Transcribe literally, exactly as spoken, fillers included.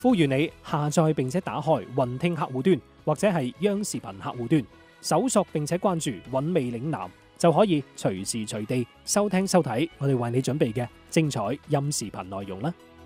呼籲你下載並且打開雲聽客戶端或者係央視頻客戶端，搜索並且關注韻味嶺南，就可以隨時隨地收聽收睇我哋為你準備嘅精彩音視頻內容啦。